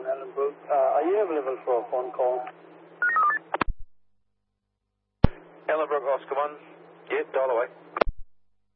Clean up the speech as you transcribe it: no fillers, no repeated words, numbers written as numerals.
1 Ellenbrook. Are you available for a phone call? Ellenbrook, Oscar 1. Yep, dial away.